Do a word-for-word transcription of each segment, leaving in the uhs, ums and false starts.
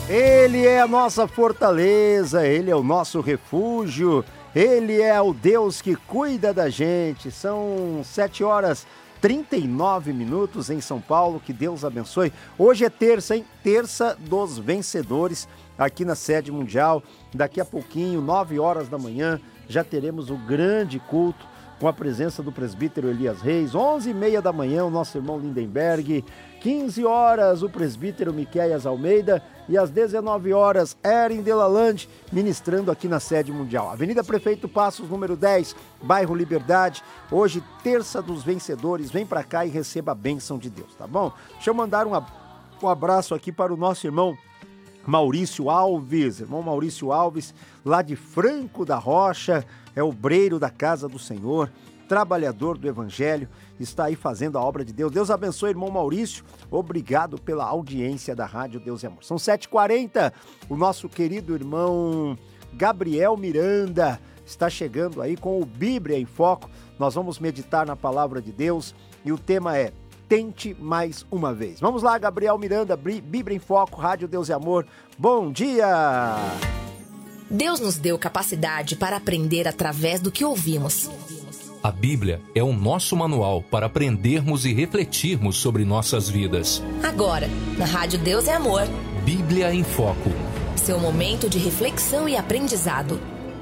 Ele é a nossa fortaleza, Ele é o nosso refúgio, Ele é o Deus que cuida da gente. São sete horas e trinta e nove minutos em São Paulo, que Deus abençoe. Hoje é terça, hein? Terça dos vencedores, aqui na sede mundial. Daqui a pouquinho, nove horas da manhã, já teremos o grande culto com a presença do presbítero Elias Reis. Onze e meia da manhã, o nosso irmão Lindenberg. quinze horas, o presbítero Miqueias Almeida. E às dezenove horas, Erin Delalande, ministrando aqui na sede mundial. Avenida Prefeito Passos, número dez, bairro Liberdade. Hoje, terça dos vencedores. Vem pra cá e receba a bênção de Deus, tá bom? Deixa eu mandar um, um abraço aqui para o nosso irmão Maurício Alves. Irmão Maurício Alves, lá de Franco da Rocha, é obreiro da casa do Senhor, trabalhador do Evangelho, está aí fazendo a obra de Deus. Deus abençoe, irmão Maurício. Obrigado pela audiência da Rádio Deus e Amor. São sete e quarenta, o nosso querido irmão Gabriel Miranda está chegando aí com o Bíblia em Foco. Nós vamos meditar na palavra de Deus e o tema é Tente Mais Uma Vez. Vamos lá, Gabriel Miranda, Bíblia em Foco, Rádio Deus e Amor. Bom dia! Deus nos deu capacidade para aprender através do que ouvimos. A Bíblia é o nosso manual para aprendermos e refletirmos sobre nossas vidas. Agora, na Rádio Deus é Amor. Bíblia em Foco. Seu momento de reflexão e aprendizado.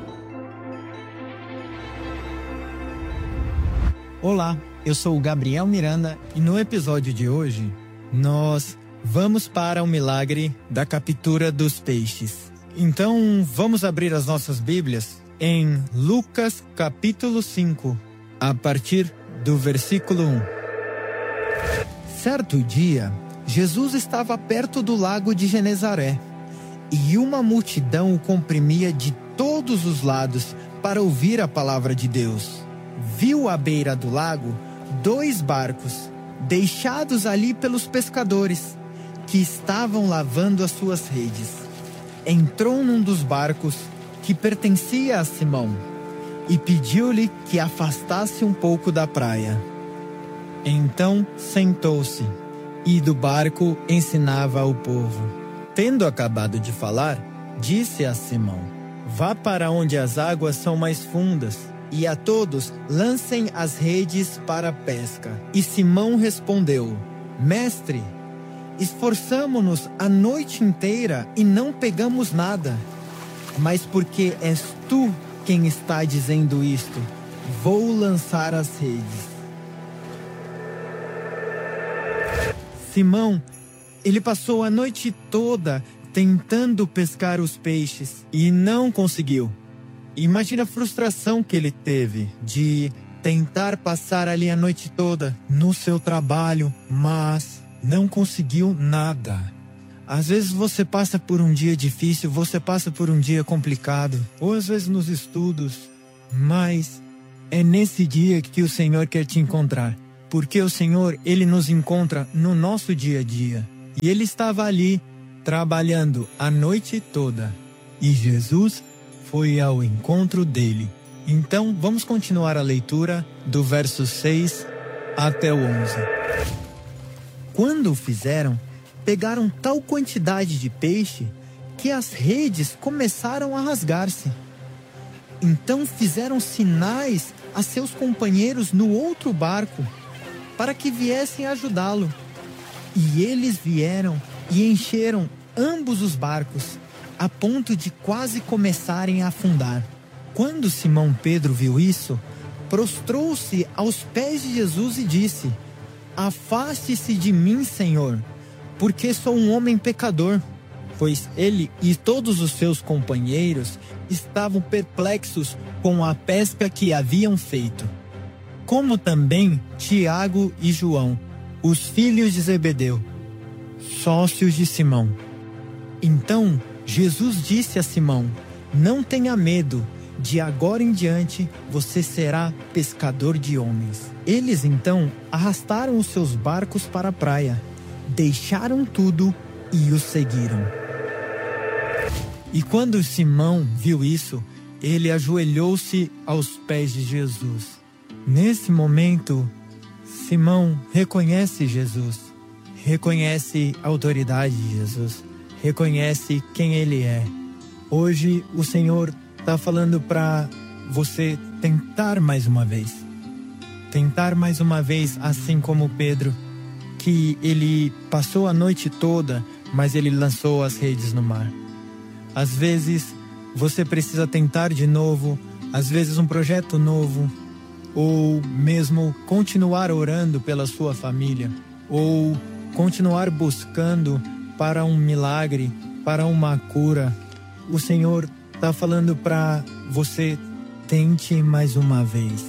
Olá, eu sou o Gabriel Miranda e no episódio de hoje nós vamos para o milagre da captura dos peixes. Então vamos abrir as nossas Bíblias em Lucas capítulo cinco. A partir do versículo um. Certo dia, Jesus estava perto do lago de Genezaré, e uma multidão o comprimia de todos os lados para ouvir a palavra de Deus. Viu à beira do lago dois barcos, deixados ali pelos pescadores, que estavam lavando as suas redes. Entrou num dos barcos, que pertencia a Simão, e pediu-lhe que afastasse um pouco da praia. Então sentou-se e do barco ensinava ao povo. Tendo acabado de falar, disse a Simão: vá para onde as águas são mais fundas, e a todos lancem as redes para a pesca. E Simão respondeu: Mestre, esforçamo-nos a noite inteira e não pegamos nada. Mas porque és tu quem está dizendo isto, vou lançar as redes. Simão, ele passou a noite toda tentando pescar os peixes e não conseguiu. Imagina a frustração que ele teve de tentar passar ali a noite toda no seu trabalho, mas não conseguiu nada. Às vezes você passa por um dia difícil, você passa por um dia complicado, ou às vezes nos estudos, mas é nesse dia que o Senhor quer te encontrar, porque o Senhor, Ele nos encontra no nosso dia a dia, e Ele estava ali, trabalhando a noite toda, e Jesus foi ao encontro dele. Então, vamos continuar a leitura do verso seis até o onze. Quando o fizeram, pegaram tal quantidade de peixe que as redes começaram a rasgar-se. Então fizeram sinais a seus companheiros no outro barco para que viessem ajudá-lo. E eles vieram e encheram ambos os barcos, a ponto de quase começarem a afundar. Quando Simão Pedro viu isso, prostrou-se aos pés de Jesus e disse: Afaste-se de mim, Senhor, porque sou um homem pecador. Pois ele e todos os seus companheiros estavam perplexos com a pesca que haviam feito. Como também Tiago e João, os filhos de Zebedeu, sócios de Simão. Então Jesus disse a Simão: Não tenha medo, de agora em diante você será pescador de homens. Eles então arrastaram os seus barcos para a praia, deixaram tudo e o seguiram. E quando Simão viu isso, ele ajoelhou-se aos pés de Jesus. Nesse momento, Simão reconhece Jesus, reconhece a autoridade de Jesus, reconhece quem Ele é. Hoje o Senhor está falando para você tentar mais uma vez. Tentar mais uma vez, assim como Pedro, que ele passou a noite toda, mas ele lançou as redes no mar. Às vezes você precisa tentar de novo, às vezes um projeto novo, ou mesmo continuar orando pela sua família, ou continuar buscando para um milagre, para uma cura. O Senhor está falando para você, tente mais uma vez.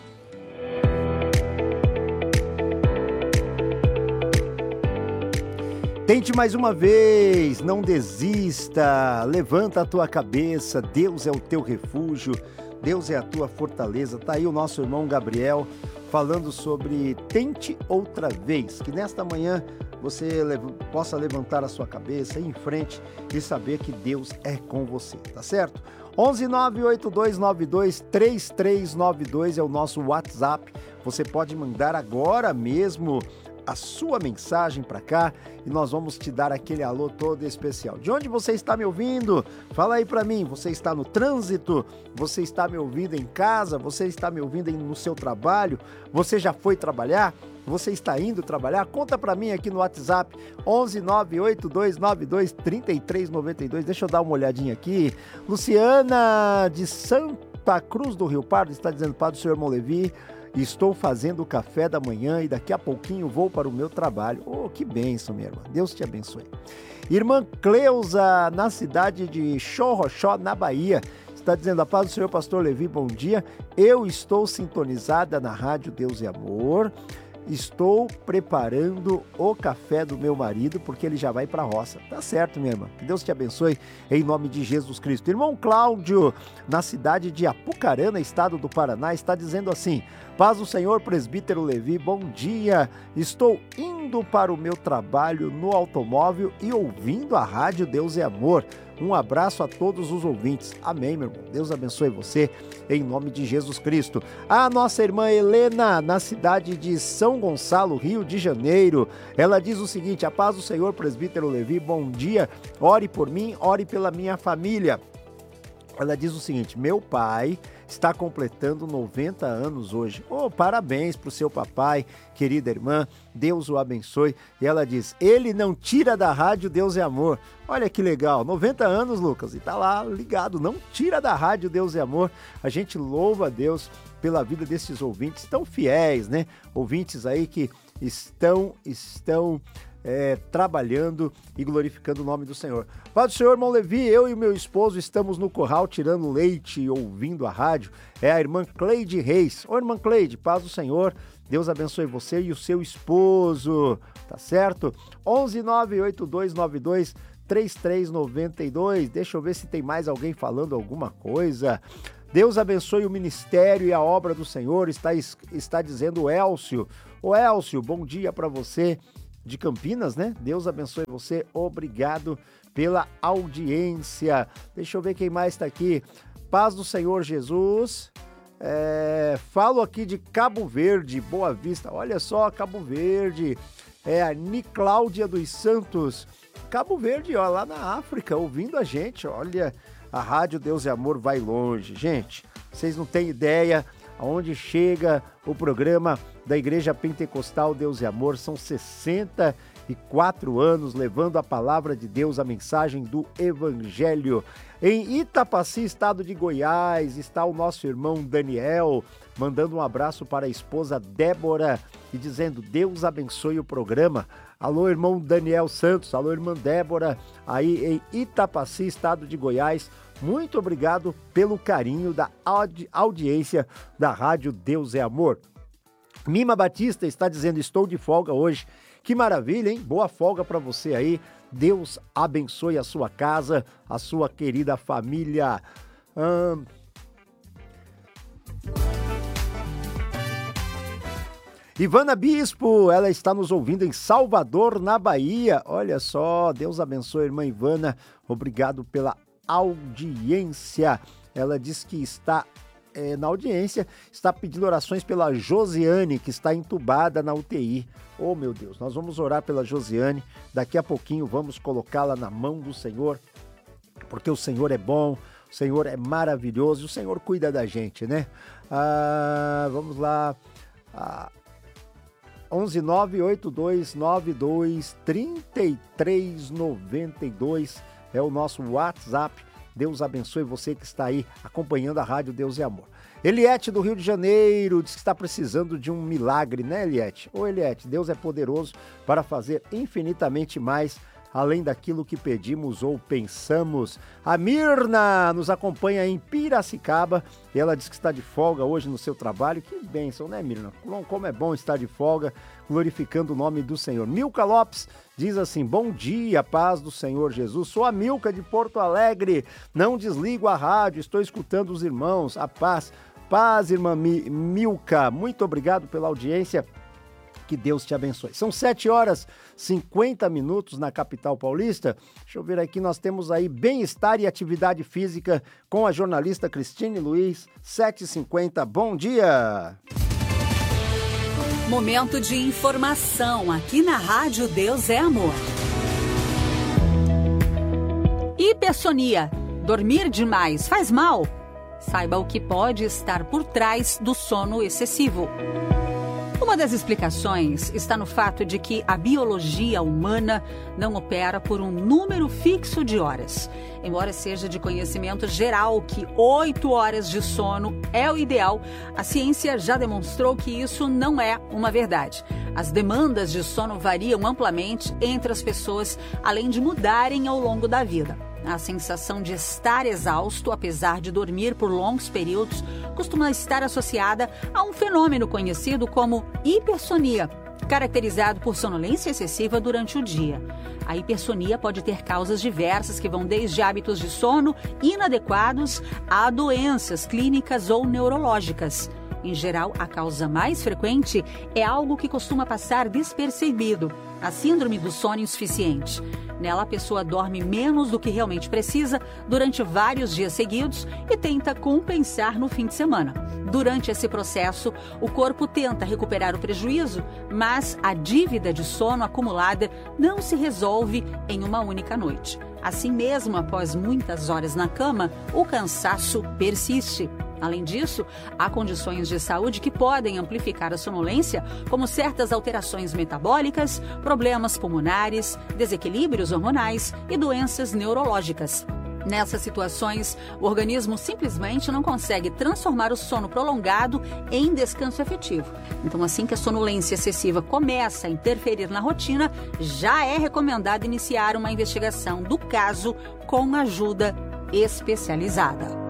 Tente mais uma vez, não desista, levanta a tua cabeça, Deus é o teu refúgio, Deus é a tua fortaleza. Tá aí o nosso irmão Gabriel falando sobre tente outra vez, que nesta manhã você lev- possa levantar a sua cabeça, ir em frente e saber que Deus é com você, tá certo? onze nove oito dois nove dois três três nove dois é o nosso WhatsApp, você pode mandar agora mesmo a sua mensagem para cá e nós vamos te dar aquele alô todo especial. De onde você está me ouvindo? Fala aí para mim, você está no trânsito? Você está me ouvindo em casa? Você está me ouvindo no seu trabalho? Você já foi trabalhar? Você está indo trabalhar? Conta para mim aqui no WhatsApp, onze nove oito dois nove dois três três nove dois. Deixa eu dar uma olhadinha aqui. Luciana de Santa Cruz do Rio Pardo está dizendo: Padre, o senhor irmão Levi, estou fazendo o café da manhã e daqui a pouquinho vou para o meu trabalho. Oh, que bênção, minha irmã. Deus te abençoe. Irmã Cleusa, na cidade de Xorroxó, na Bahia, está dizendo: a paz do Senhor, pastor Levi, bom dia. Eu estou sintonizada na Rádio Deus e Amor. Estou preparando o café do meu marido, porque ele já vai para a roça. Tá certo, minha irmã. Que Deus te abençoe, em nome de Jesus Cristo. Irmão Cláudio, na cidade de Apucarana, estado do Paraná, está dizendo assim: paz do Senhor, presbítero Levi, bom dia. Estou indo para o meu trabalho no automóvel e ouvindo a Rádio Deus e Amor. Um abraço a todos os ouvintes. Amém, meu irmão. Deus abençoe você, em nome de Jesus Cristo. A nossa irmã Helena, na cidade de São Gonçalo, Rio de Janeiro, ela diz o seguinte: a paz do Senhor, presbítero Levi, bom dia. Ore por mim, ore pela minha família. Ela diz o seguinte: meu pai está completando noventa anos hoje. Oh, parabéns para o seu papai, querida irmã, Deus o abençoe. E ela diz: ele não tira da rádio Deus é Amor. Olha que legal, noventa anos, Lucas, e tá lá ligado, não tira da rádio Deus é Amor. A gente louva a Deus pela vida desses ouvintes tão fiéis, né? Ouvintes aí que estão, estão... É, trabalhando e glorificando o nome do Senhor. Pai do Senhor, irmão Levi, eu e meu esposo estamos no curral tirando leite e ouvindo a rádio. É a irmã Cleide Reis. Ô, irmã Cleide, paz do Senhor, Deus abençoe você e o seu esposo, tá certo? onze nove oito dois nove dois três três nove dois. Deixa eu ver se tem mais alguém falando alguma coisa. Deus abençoe o ministério e a obra do Senhor, está, está dizendo o Elcio. Ô, Elcio, bom dia para você, de Campinas, né? Deus abençoe você, obrigado pela audiência. Deixa eu ver quem mais está aqui. Paz do Senhor Jesus. É, falo aqui de Cabo Verde, Boa Vista. Olha só, Cabo Verde. É a Nicláudia dos Santos. Cabo Verde, ó, lá na África, ouvindo a gente. Olha, a Rádio Deus e Amor vai longe. Gente, vocês não têm ideia aonde chega o programa da Igreja Pentecostal Deus e Amor. São sessenta e quatro anos levando a palavra de Deus, a mensagem do Evangelho. Em Itapaci, estado de Goiás, está o nosso irmão Daniel, mandando um abraço para a esposa Débora e dizendo: Deus abençoe o programa. Alô, irmão Daniel Santos, alô, irmã Débora, aí em Itapaci, estado de Goiás. Muito obrigado pelo carinho da audi- audiência da Rádio Deus é Amor. Mima Batista está dizendo: estou de folga hoje. Que maravilha, hein? Boa folga para você aí. Deus abençoe a sua casa, a sua querida família. Hum... Ivana Bispo, ela está nos ouvindo em Salvador, na Bahia. Olha só, Deus abençoe a irmã Ivana. Obrigado pela audiência. Ela diz que está é, na audiência, está pedindo orações pela Josiane, que está entubada na U T I. Oh, meu Deus, nós vamos orar pela Josiane. Daqui a pouquinho vamos colocá-la na mão do Senhor, porque o Senhor é bom, o Senhor é maravilhoso, o Senhor cuida da gente, né? Ah, vamos lá. Ah, onze nove oito dois nove dois três três nove dois é o nosso WhatsApp. Deus abençoe você que está aí acompanhando a Rádio Deus é Amor. Eliette do Rio de Janeiro diz que está precisando de um milagre, né, Eliette? Ô, Eliette, Deus é poderoso para fazer infinitamente mais além daquilo que pedimos ou pensamos. A Mirna nos acompanha em Piracicaba e ela diz que está de folga hoje no seu trabalho. Que bênção, né, Mirna? Como é bom estar de folga, glorificando o nome do Senhor. Milka Lopes diz assim: bom dia, paz do Senhor Jesus. Sou a Milka de Porto Alegre, não desligo a rádio, estou escutando os irmãos. A paz, paz, irmã Milka, muito obrigado pela audiência. Que Deus te abençoe. São sete horas e cinquenta minutos na capital paulista. Deixa eu ver aqui, nós temos aí bem-estar e atividade física com a jornalista Cristine Luiz, sete e cinquenta. Bom dia! Momento de informação aqui na Rádio Deus é Amor. Hipersonia. Dormir demais faz mal? Saiba o que pode estar por trás do sono excessivo. Uma das explicações está no fato de que a biologia humana não opera por um número fixo de horas. Embora seja de conhecimento geral que oito horas de sono é o ideal, a ciência já demonstrou que isso não é uma verdade. As demandas de sono variam amplamente entre as pessoas, além de mudarem ao longo da vida. A sensação de estar exausto, apesar de dormir por longos períodos, costuma estar associada a um fenômeno conhecido como hipersonia, caracterizado por sonolência excessiva durante o dia. A hipersonia pode ter causas diversas que vão desde hábitos de sono inadequados a doenças clínicas ou neurológicas. Em geral, a causa mais frequente é algo que costuma passar despercebido: a síndrome do sono insuficiente. Nela, a pessoa dorme menos do que realmente precisa durante vários dias seguidos e tenta compensar no fim de semana. Durante esse processo, o corpo tenta recuperar o prejuízo, mas a dívida de sono acumulada não se resolve em uma única noite. Assim mesmo, após muitas horas na cama, o cansaço persiste. Além disso, há condições de saúde que podem amplificar a sonolência, como certas alterações metabólicas, problemas pulmonares, desequilíbrios hormonais e doenças neurológicas. Nessas situações, o organismo simplesmente não consegue transformar o sono prolongado em descanso efetivo. Então, assim que a sonolência excessiva começa a interferir na rotina, já é recomendado iniciar uma investigação do caso com ajuda especializada.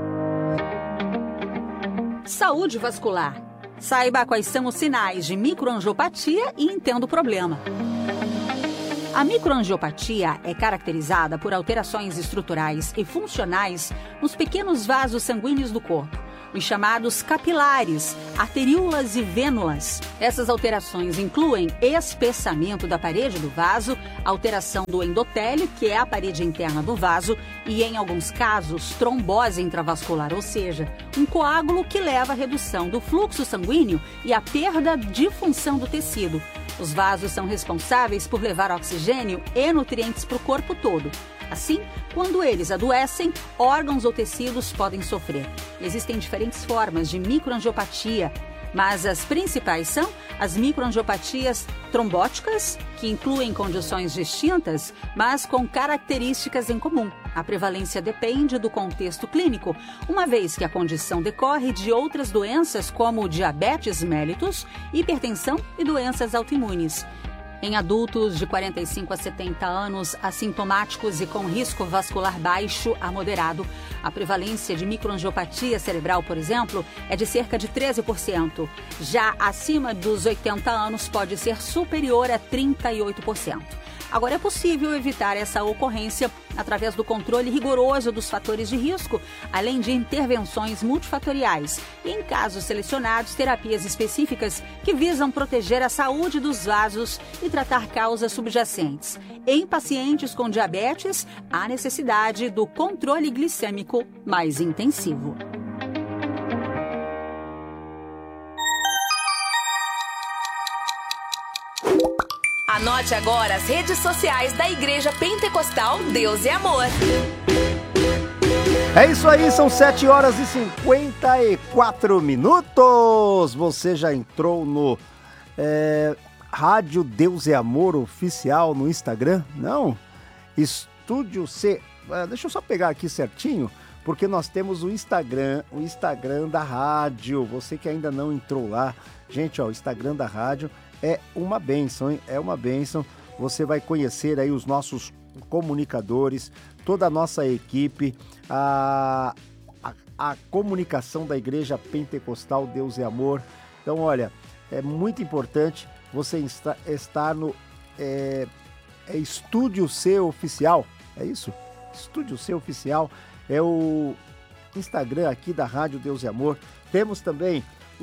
Saúde vascular. Saiba quais são os sinais de microangiopatia e entenda o problema. A microangiopatia é caracterizada por alterações estruturais e funcionais nos pequenos vasos sanguíneos do corpo, os chamados capilares, arteríolas e vênulas. Essas alterações incluem espessamento da parede do vaso, alteração do endotélio, que é a parede interna do vaso, e, em alguns casos, trombose intravascular, ou seja, um coágulo que leva à redução do fluxo sanguíneo e à perda de função do tecido. Os vasos são responsáveis por levar oxigênio e nutrientes para o corpo todo. Assim, quando eles adoecem, órgãos ou tecidos podem sofrer. Existem diferentes formas de microangiopatia, mas as principais são as microangiopatias trombóticas, que incluem condições distintas, mas com características em comum. A prevalência depende do contexto clínico, uma vez que a condição decorre de outras doenças como diabetes mellitus, hipertensão e doenças autoimunes. Em adultos de quarenta e cinco a setenta anos, assintomáticos e com risco vascular baixo a moderado, a prevalência de microangiopatia cerebral, por exemplo, é de cerca de treze por cento. Já acima dos oitenta anos, pode ser superior a trinta e oito por cento. Agora, é possível evitar essa ocorrência através do controle rigoroso dos fatores de risco, além de intervenções multifatoriais e, em casos selecionados, terapias específicas que visam proteger a saúde dos vasos e tratar causas subjacentes. Em pacientes com diabetes, há necessidade do controle glicêmico mais intensivo. Anote agora as redes sociais da Igreja Pentecostal Deus e Amor. É isso aí, são sete horas e cinquenta e quatro minutos. Você já entrou no é, Rádio Deus e Amor Oficial no Instagram? Não? Estúdio C. É, deixa eu só pegar aqui certinho, porque nós temos o Instagram, o Instagram da rádio. Você que ainda não entrou lá, gente, ó, o Instagram da rádio é uma bênção, hein? É uma bênção. Você vai conhecer aí os nossos comunicadores, toda a nossa equipe, a, a, a comunicação da Igreja Pentecostal Deus e Amor. Então, olha, é muito importante você estar, estar no é, é Estúdio C Oficial, é isso? Estúdio C Oficial é o Instagram aqui da Rádio Deus e Amor. Temos também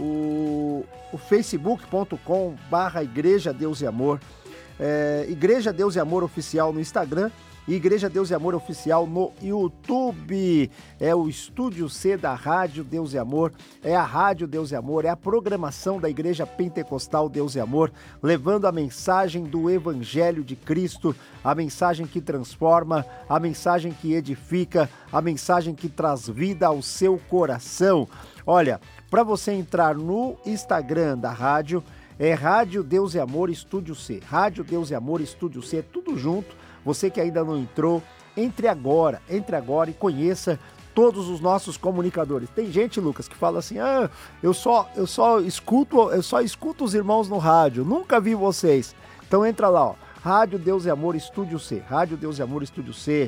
o, o facebook ponto com barra Igreja Deus e Amor, é, Igreja Deus e Amor Oficial no Instagram e Igreja Deus e Amor Oficial no YouTube. É o Estúdio C da Rádio Deus e Amor, é a Rádio Deus e Amor, é a programação da Igreja Pentecostal Deus e Amor, levando a mensagem do Evangelho de Cristo, a mensagem que transforma, a mensagem que edifica, a mensagem que traz vida ao seu coração. Olha, para você entrar no Instagram da rádio, é Rádio Deus e Amor Estúdio C. Rádio Deus e Amor Estúdio C, tudo junto. Você que ainda não entrou, entre agora, entre agora e conheça todos os nossos comunicadores. Tem gente, Lucas, que fala assim: ah, eu só, eu só escuto, eu só escuto os irmãos no rádio, nunca vi vocês. Então entra lá, ó, Rádio Deus e Amor Estúdio C. Rádio Deus e Amor Estúdio C.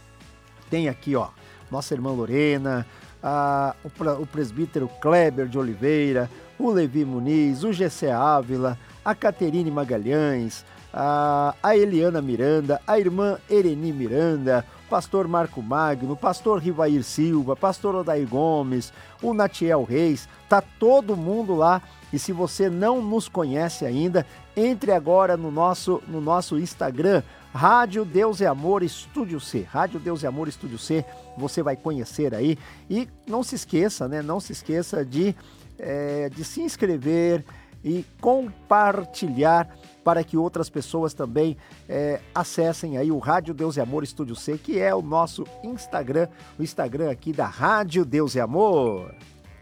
Tem aqui, ó, nossa irmã Lorena, a, o, o presbítero Kleber de Oliveira, o Levi Muniz, o G C Ávila, a Caterine Magalhães, a, a Eliana Miranda, a irmã Ereni Miranda, pastor Marco Magno, pastor Rivair Silva, pastor Odair Gomes, o Natiel Reis, tá todo mundo lá. E se você não nos conhece ainda, entre agora no nosso, no nosso Instagram, Rádio Deus e Amor Estúdio C. Rádio Deus e Amor Estúdio C, você vai conhecer aí. E não se esqueça, né? Não se esqueça de, é, de se inscrever e compartilhar para que outras pessoas também é, acessem aí o Rádio Deus e Amor Estúdio C, que é o nosso Instagram, o Instagram aqui da Rádio Deus e Amor.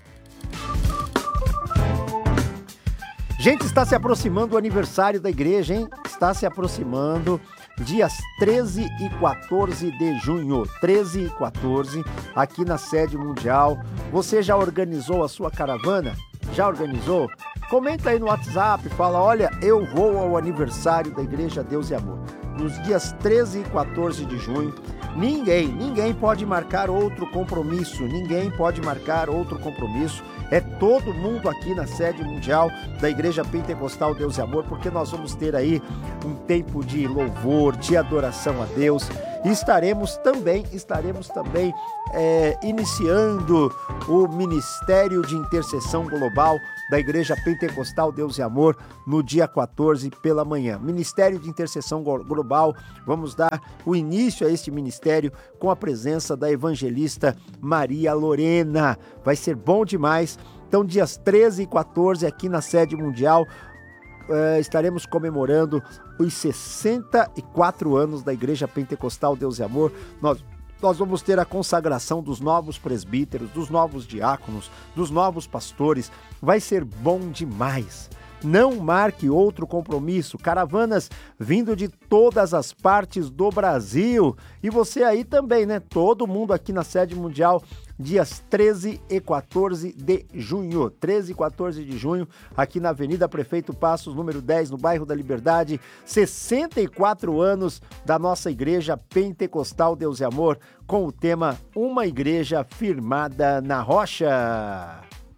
Gente, está se aproximando o aniversário da igreja, hein? Está se aproximando dias treze e quatorze de junho. treze e quatorze, aqui na sede mundial. Você já organizou a sua caravana? Já organizou? Comenta aí no WhatsApp, fala: olha, eu vou ao aniversário da Igreja Deus e Amor. Nos dias treze e quatorze de junho, ninguém, ninguém pode marcar outro compromisso, ninguém pode marcar outro compromisso. É todo mundo aqui na sede mundial da Igreja Pentecostal Deus e Amor, porque nós vamos ter aí um tempo de louvor, de adoração a Deus. E estaremos também, estaremos também é, iniciando o Ministério de Intercessão Global da Igreja Pentecostal Deus e Amor no dia quatorze pela manhã. Ministério de Intercessão Global, vamos dar o início a este ministério com a presença da evangelista Maria Lorena. Vai ser bom demais. Então, dias treze e quatorze aqui na sede mundial, Uh, estaremos comemorando os sessenta e quatro anos da Igreja Pentecostal Deus e Amor. Nós, nós vamos ter a consagração dos novos presbíteros, dos novos diáconos, dos novos pastores. Vai ser bom demais. Não marque outro compromisso. Caravanas vindo de todas as partes do Brasil. E você aí também, né? Todo mundo aqui na sede mundial, dias treze e quatorze de junho. treze e quatorze de junho, aqui na Avenida Prefeito Passos, número dez, no bairro da Liberdade. sessenta e quatro anos da nossa Igreja Pentecostal Deus e Amor, com o tema Uma Igreja Firmada na Rocha.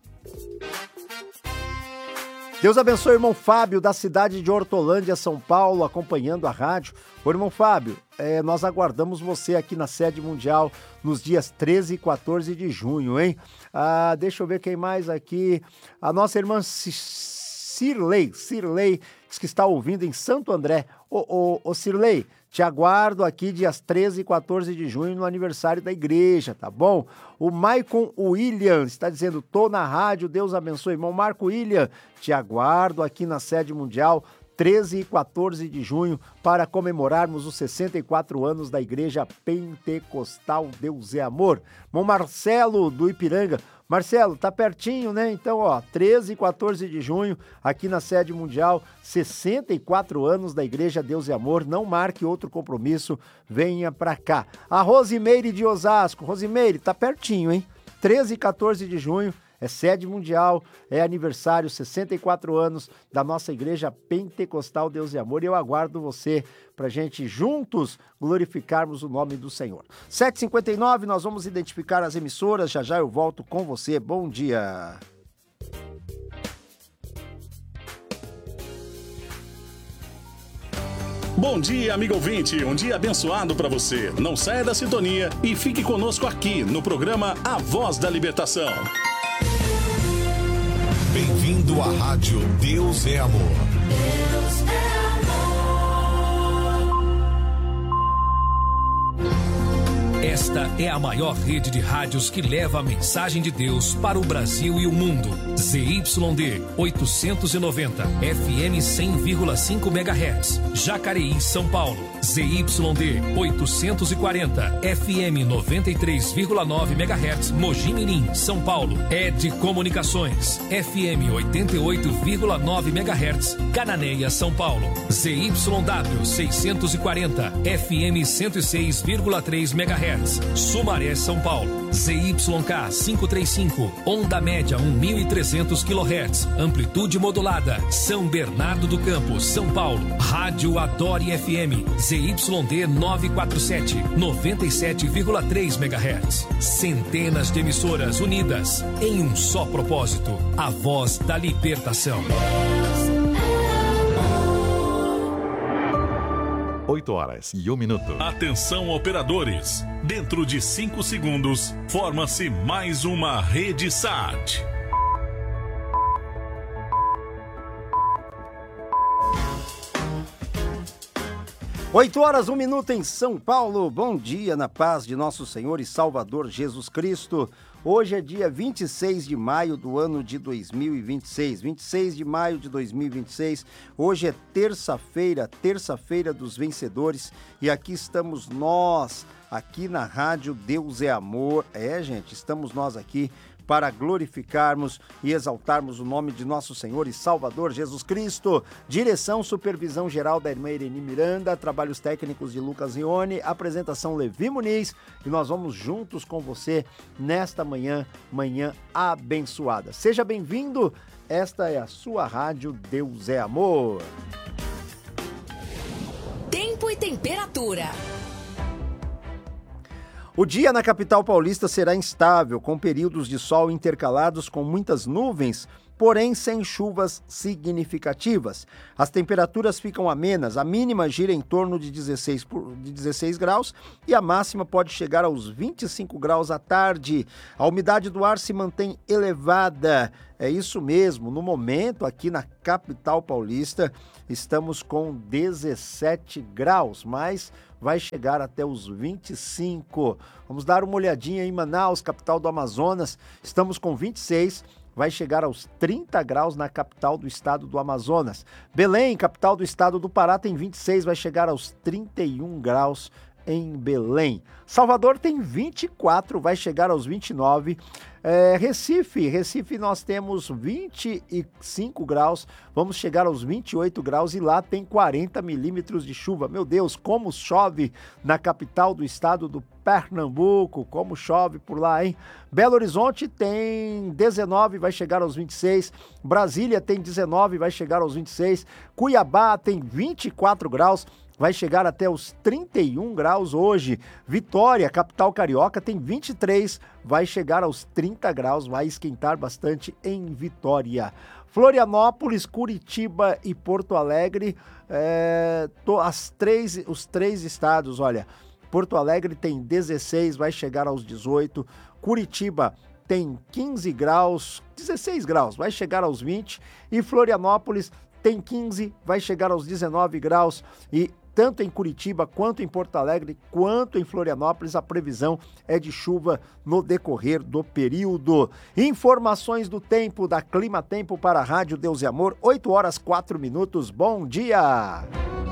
Deus abençoe o irmão Fábio, da cidade de Hortolândia, São Paulo, acompanhando a rádio. Ô, irmão Fábio, é, nós aguardamos você aqui na sede mundial nos dias treze e quatorze de junho, hein? Ah, deixa eu ver quem mais aqui. A nossa irmã Cirlei, Cirlei, diz que está ouvindo em Santo André. Ô, ô, ô Cirlei, te aguardo aqui dias treze e quatorze de junho no aniversário da igreja, tá bom? O Maicon William está dizendo: tô na rádio, Deus abençoe. Irmão Marco William, te aguardo aqui na sede mundial treze e quatorze de junho, para comemorarmos os sessenta e quatro anos da Igreja Pentecostal Deus é Amor. Bom, Marcelo do Ipiranga. Marcelo, tá pertinho, né? Então, ó, treze e quatorze de junho, aqui na sede mundial, sessenta e quatro anos da Igreja Deus é Amor. Não marque outro compromisso, venha pra cá. A Rosimeire de Osasco. Rosimeire, tá pertinho, hein? treze e quatorze de junho, é sede mundial, é aniversário, sessenta e quatro anos da nossa Igreja Pentecostal Deus e Amor. E eu aguardo você para a gente juntos glorificarmos o nome do Senhor. sete e cinquenta e nove, nós vamos identificar as emissoras. Já já eu volto com você. Bom dia. Bom dia, amigo ouvinte. Um dia abençoado para você. Não saia da sintonia e fique conosco aqui no programa A Voz da Libertação. Bem-vindo à Rádio Deus é Amor. Deus é amor. Esta é a maior rede de rádios que leva a mensagem de Deus para o Brasil e o mundo. Z Y D oitocentos e noventa, F M cem vírgula cinco megahertz, Jacareí, São Paulo. Z Y D oitocentos e quarenta, F M noventa e três vírgula nove megahertz, Mogi Mirim, São Paulo. Ed Comunicações, F M oitenta e oito vírgula nove megahertz, Cananéia, São Paulo. Z Y W seiscentos e quarenta, F M cento e seis vírgula três megahertz, Sumaré, São Paulo. Z Y K quinhentos e trinta e cinco, onda média mil e trezentos quilohertz, amplitude modulada, São Bernardo do Campo, São Paulo. Rádio Adore F M, Z Y D novecentos e quarenta e sete, noventa e sete vírgula três megahertz. Centenas de emissoras unidas em um só propósito, a voz da libertação. oito horas e um minuto. Atenção, operadores. Dentro de cinco segundos, forma-se mais uma rede S A T. oito horas, um minuto em São Paulo. Bom dia na paz de nosso Senhor e Salvador Jesus Cristo. Hoje é dia vinte e seis de maio do ano de dois mil e vinte e seis. vinte e seis de maio de dois mil e vinte e seis. Hoje é terça-feira, terça-feira dos vencedores. E aqui estamos nós, aqui na Rádio Deus é Amor. É, gente, estamos nós aqui para glorificarmos e exaltarmos o nome de nosso Senhor e Salvador Jesus Cristo. Direção, supervisão geral da irmã Irene Miranda, trabalhos técnicos de Lucas Ione, apresentação Levi Muniz, e nós vamos juntos com você nesta manhã, manhã abençoada. Seja bem-vindo, esta é a sua Rádio Deus é Amor. Tempo e temperatura. O dia na capital paulista será instável, com períodos de sol intercalados com muitas nuvens, porém sem chuvas significativas. As temperaturas ficam amenas, a mínima gira em torno de dezesseis, de dezesseis graus e a máxima pode chegar aos vinte e cinco graus à tarde. A umidade do ar se mantém elevada. É isso mesmo, no momento aqui na capital paulista estamos com dezessete graus, mas vai chegar até os vinte e cinco. Vamos dar uma olhadinha em Manaus, capital do Amazonas, estamos com vinte e seis, vai chegar aos trinta graus na capital do estado do Amazonas. Belém, capital do estado do Pará, tem vinte e seis, vai chegar aos trinta e um graus em Belém. Salvador tem vinte e quatro, vai chegar aos vinte e nove. É, Recife, Recife nós temos vinte e cinco graus, vamos chegar aos vinte e oito graus e lá tem quarenta milímetros de chuva. Meu Deus, como chove na capital do estado do Pernambuco, como chove por lá, hein? Belo Horizonte tem dezenove, vai chegar aos vinte e seis. Brasília tem dezenove, vai chegar aos vinte e seis. Cuiabá tem vinte e quatro graus, vai chegar até os trinta e um graus hoje. Vitória, capital carioca, tem vinte e três, vai chegar aos trinta graus, vai esquentar bastante em Vitória. Florianópolis, Curitiba e Porto Alegre, é, to, as três, os três estados, olha, Porto Alegre tem dezesseis, vai chegar aos dezoito. Curitiba tem quinze graus, dezesseis graus, vai chegar aos vinte. E Florianópolis tem quinze, vai chegar aos dezenove graus e tanto em Curitiba, quanto em Porto Alegre, quanto em Florianópolis, a previsão é de chuva no decorrer do período. Informações do tempo, da Clima Tempo para a Rádio Deus e Amor, oito horas, quatro minutos. Bom dia!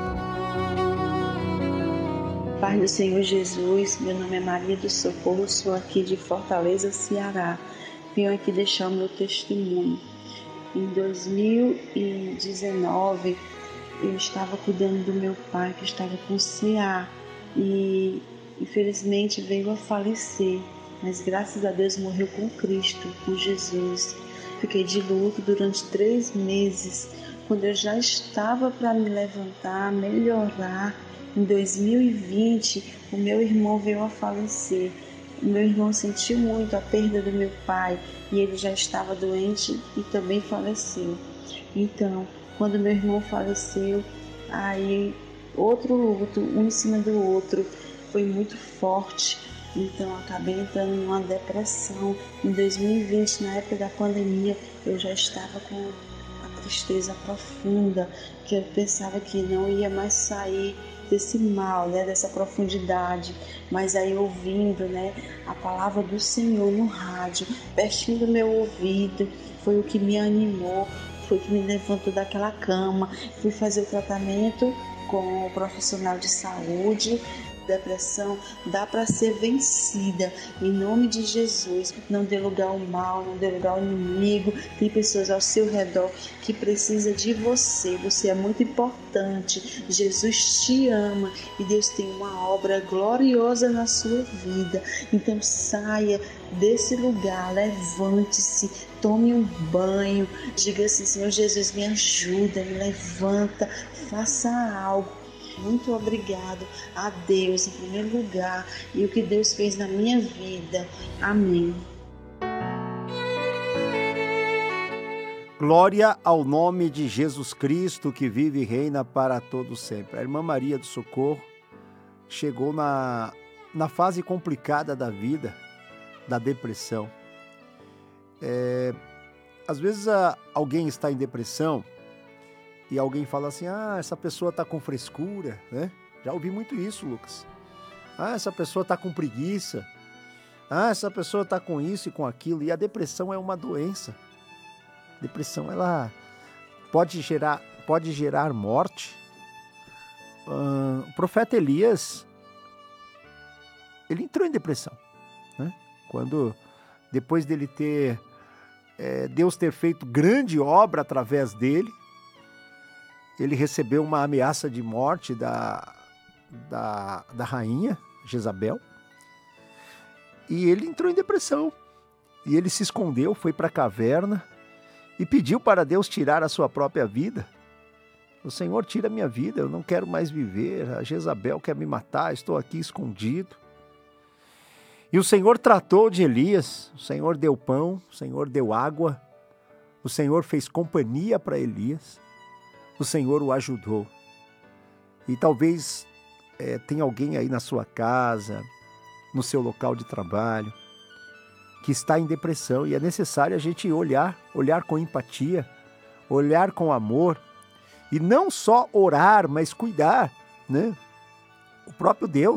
Pai do Senhor Jesus, meu nome é Maria do Socorro, sou aqui de Fortaleza, Ceará. Venho aqui deixar o meu testemunho. Em dois mil e dezenove, eu estava cuidando do meu pai, que estava com C A, e infelizmente veio a falecer, mas graças a Deus morreu com Cristo, com Jesus. Fiquei de luto durante três meses. Quando eu já estava para me levantar, melhorar, em dois mil e vinte, o meu irmão veio a falecer. O meu irmão sentiu muito a perda do meu pai e ele já estava doente e também faleceu. Então, quando meu irmão faleceu, aí outro luto, um em cima do outro, foi muito forte. Então, acabei entrando numa depressão. Em dois mil e vinte, na época da pandemia, eu já estava com a tristeza profunda, que eu pensava que não ia mais sair desse mal, né, dessa profundidade, mas aí ouvindo, né, a palavra do Senhor no rádio, pertinho do meu ouvido, foi o que me animou, foi o que me levantou daquela cama. Fui fazer o tratamento com o profissional de saúde. Depressão dá para ser vencida em nome de Jesus. Não dê lugar ao mal, não dê lugar ao inimigo. Tem pessoas ao seu redor que precisam de você. Você é muito importante. Jesus te ama e Deus tem uma obra gloriosa na sua vida. Então saia desse lugar, levante-se, tome um banho, diga assim: Senhor Jesus, me ajuda, me levanta, faça algo. Muito obrigado a Deus em primeiro lugar e o que Deus fez na minha vida. Amém. Glória ao nome de Jesus Cristo, que vive e reina para todo sempre. A irmã Maria do Socorro chegou na, na fase complicada da vida, da depressão. É, às vezes a, alguém está em depressão e alguém fala assim: ah, essa pessoa está com frescura, né? Já ouvi muito isso, Lucas. Ah, essa pessoa está com preguiça. Ah, essa pessoa está com isso e com aquilo. E a depressão é uma doença. A depressão, ela pode gerar, pode gerar morte. Uh, o profeta Elias, ele entrou em depressão, né? Quando, depois dele ter, é, Deus ter feito grande obra através dele, ele recebeu uma ameaça de morte da, da, da rainha Jezabel, e ele entrou em depressão, e ele se escondeu, foi para a caverna e pediu para Deus tirar a sua própria vida. O Senhor, tira a minha vida, eu não quero mais viver, a Jezabel quer me matar, estou aqui escondido. E o Senhor tratou de Elias, o Senhor deu pão, o Senhor deu água, o Senhor fez companhia para Elias. O Senhor o ajudou. E talvez é, tenha alguém aí na sua casa, no seu local de trabalho, que está em depressão, e é necessário a gente olhar, olhar com empatia, olhar com amor, e não só orar, mas cuidar, né? O próprio Deus